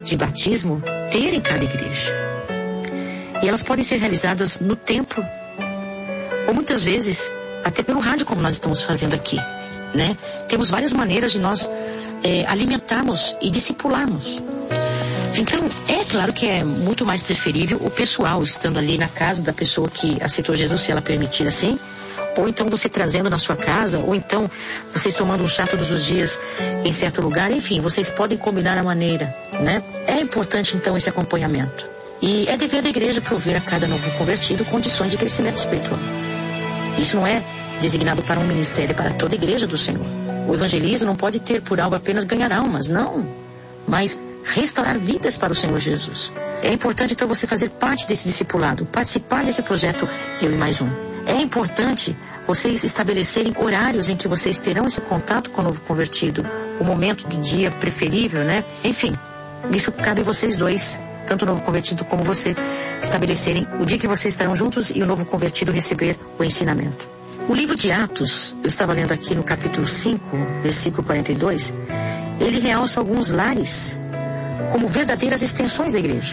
de batismo ter em cada igreja. E elas podem ser realizadas no templo, ou muitas vezes até pelo rádio, como nós estamos fazendo aqui, né? Temos várias maneiras de nós alimentarmos e discipularmos. Então, é claro que é muito mais preferível o pessoal estando ali na casa da pessoa que aceitou Jesus, se ela permitir assim, ou então você trazendo na sua casa, ou então vocês tomando um chá todos os dias em certo lugar. Enfim, vocês podem combinar a maneira, né? É importante então esse acompanhamento. E é dever da igreja prover a cada novo convertido condições de crescimento espiritual. Isso não é designado para um ministério, é para toda a igreja do Senhor. O evangelismo não pode ter por algo apenas ganhar almas, não, mas restaurar vidas para o Senhor Jesus. É importante então você fazer parte desse discipulado, participar desse projeto Eu e Mais Um. É importante vocês estabelecerem horários em que vocês terão esse contato com o novo convertido, o momento do dia preferível, né? Enfim, isso cabe a vocês dois, tanto o novo convertido como você, estabelecerem o dia que vocês estarão juntos e o novo convertido receber o ensinamento. O livro de Atos, eu estava lendo aqui no capítulo 5, versículo 42, ele realça alguns lares como verdadeiras extensões da igreja.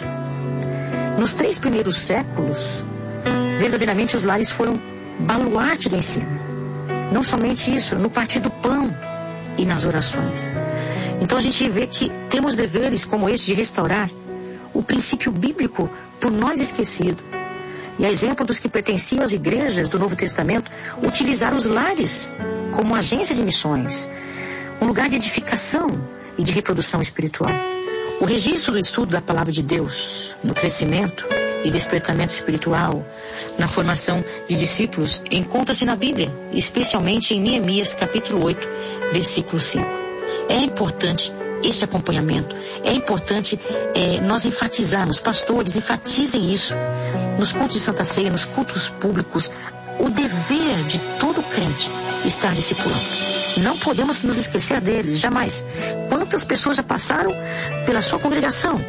Nos 3 primeiros séculos, verdadeiramente os lares foram baluarte do ensino. Não somente isso, no partir do pão e nas orações. Então a gente vê que temos deveres como esse de restaurar o princípio bíblico por nós esquecido. E a exemplo dos que pertenciam às igrejas do Novo Testamento, utilizaram os lares como agência de missões, um lugar de edificação e de reprodução espiritual. O registro do estudo da Palavra de Deus, no crescimento e despertamento espiritual, na formação de discípulos, encontra-se na Bíblia, especialmente em Neemias capítulo 8, versículo 5. É importante este acompanhamento, é importante nós enfatizarmos, pastores, enfatizem isso, nos cultos de Santa Ceia, nos cultos públicos, o dever de todo crente estar discipulando. Não podemos nos esquecer deles, jamais. Quantas pessoas já passaram pela sua congregação?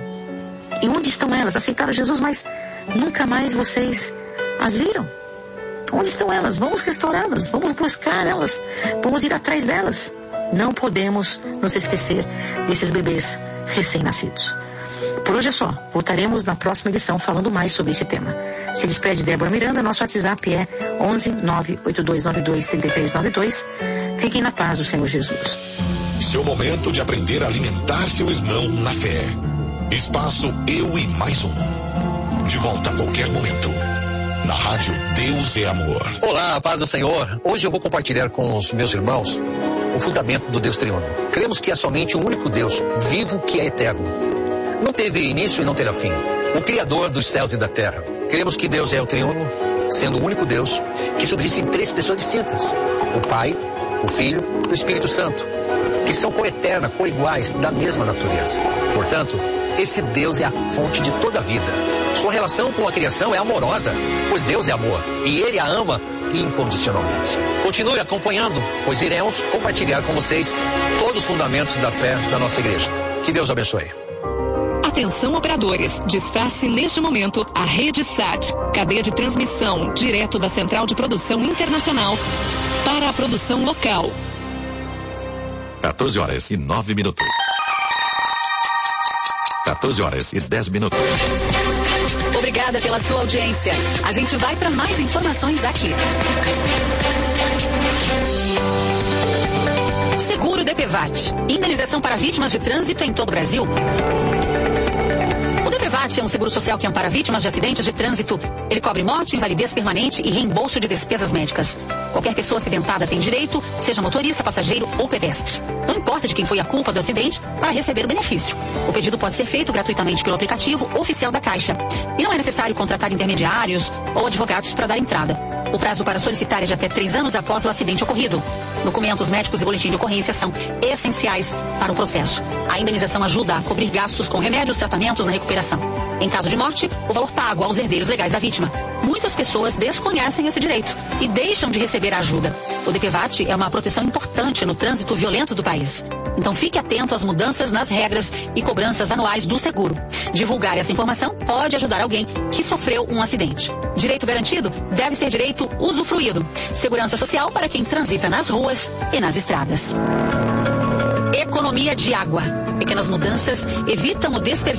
E onde estão elas? Aceitaram Jesus, mas nunca mais vocês as viram? Onde estão elas? Vamos restaurá-las, vamos buscar elas, vamos ir atrás delas. Não podemos nos esquecer desses bebês recém-nascidos. Por hoje é só. Voltaremos na próxima edição falando mais sobre esse tema. Se despede Débora Miranda. Nosso WhatsApp é 11 98292 3392. Fiquem na paz do Senhor Jesus. Seu momento de aprender a alimentar seu irmão na fé. Espaço Eu e Mais Um. De volta a qualquer momento. Na rádio Deus é Amor. Olá, paz do Senhor. Hoje eu vou compartilhar com os meus irmãos o fundamento do Deus triuno. Cremos que é somente o único Deus vivo que é eterno. Não teve início e não terá fim. O Criador dos céus e da terra. Cremos que Deus é o triuno, sendo o único Deus que subsiste em 3 pessoas distintas. O Pai, o Filho e o Espírito Santo, que são coeterna, coiguais, da mesma natureza. Portanto, esse Deus é a fonte de toda a vida. Sua relação com a criação é amorosa, pois Deus é amor e Ele a ama incondicionalmente. Continue acompanhando, pois iremos compartilhar com vocês todos os fundamentos da fé da nossa igreja. Que Deus abençoe. Atenção operadores, disfarce neste momento a Rede SAT, cadeia de transmissão direto da Central de Produção Internacional para a produção local. 14 horas e 9 minutos. 14 horas e 10 minutos. Obrigada pela sua audiência. A gente vai para mais informações aqui. Seguro DPVAT. Indenização para vítimas de trânsito em todo o Brasil. O DPVAT é um seguro social que ampara vítimas de acidentes de trânsito. Ele cobre morte, invalidez permanente e reembolso de despesas médicas. Qualquer pessoa acidentada tem direito, seja motorista, passageiro ou pedestre. Não importa de quem foi a culpa do acidente, para receber o benefício. O pedido pode ser feito gratuitamente pelo aplicativo oficial da Caixa. E não é necessário contratar intermediários ou advogados para dar entrada. O prazo para solicitar é de até 3 anos após o acidente ocorrido. Documentos médicos e boletim de ocorrência são essenciais para o processo. A indenização ajuda a cobrir gastos com remédios, tratamentos na recuperação. Em caso de morte, o valor pago aos herdeiros legais da vítima. Muitas pessoas desconhecem esse direito e deixam de receber a ajuda. O DPVAT é uma proteção importante no trânsito violento do país. Então fique atento às mudanças nas regras e cobranças anuais do seguro. Divulgar essa informação pode ajudar alguém que sofreu um acidente. Direito garantido deve ser direito usufruído. Segurança social para quem transita nas ruas e nas estradas. Economia de água. Pequenas mudanças evitam o desperdício